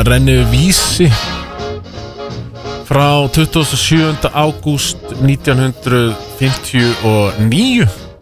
renni vísi frá 27. ágúst 1959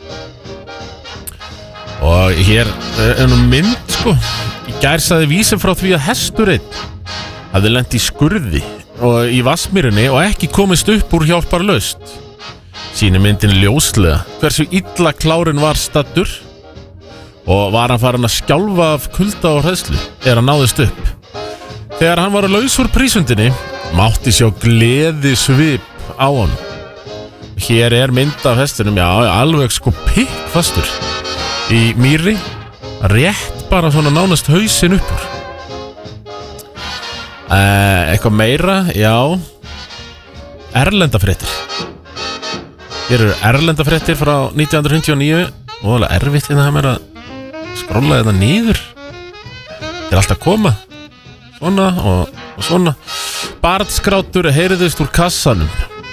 og hér nú mynd sko. Í gær sagði vísi frá því að hestur einn hafði lent í skurði og í Vatnsmýrinni og ekki komist upp úr hjálparlaust. Sýnir myndin ljóslega hversu illa klárinn var staddur og var hann farin að skjálfa af kulda og hræðslu hann náðist upp. Þegar hann var laus úr prísundinni mátti sjá gleði svip á hann. Hér mynd af hestinum, alveg sko pikkfastur í mýri, rétt bara svona nánast hausinn upp úr. Eitthvað meira, erlendafréttir. Hér eru erlendafréttir frá 1959 og alveg erfitt að mér að skrolla þetta niður. Þetta alltaf að koma svona og svona. Barnsgrátur heyrðist úr kassanum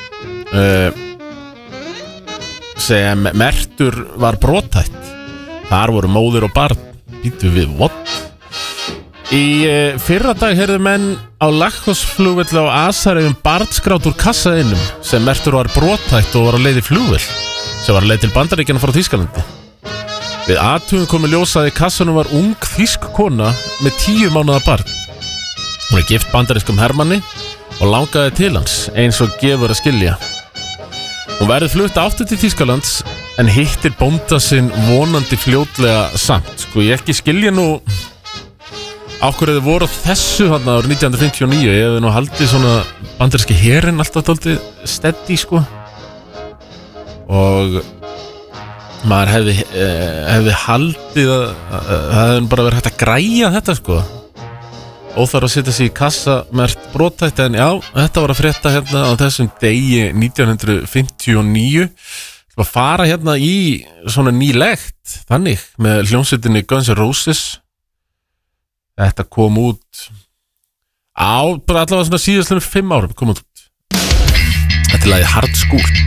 sem merktur var brothætt. Þar voru móðir og barn. Býtu við, what? Í fyrradag heyrðu menn á Laxfossflugvelli á Asareyjum barnsgrát úr kassainum sem merktur var brothætt og var á leið í flugvél sem var á leið til Bandaríkjanna frá Þýskalandi. Við athugun komu ljós að í kassanum var ung þýsk kona með 10 mánaða barn. Hún gift bandarískum hermanni og langaði til hans eins og gefur að skilja. Hún verður flutt aftur til Þýskalands en hittir bónda sinn vonandi fljótlega samt. Sko ég ekki skilja nú á hverju þið voru þessu hann árið 1959. Ég hefði nú haldið svona bandaríski herinn alltaf dálítið steady sko. Og maður hefði haldið að það hefði bara verið hægt að græja þetta sko. Óþarf að setja sig í kassa mert brothætt en þetta var að frétta hérna á þessum degi 1959. Það fara hérna í svona nýlegt þannig með hljómsveitinni Guns N' Roses. Þetta kom út bara allavega svona síðastlega 5 árum kom út. Þetta er lagið Hard School.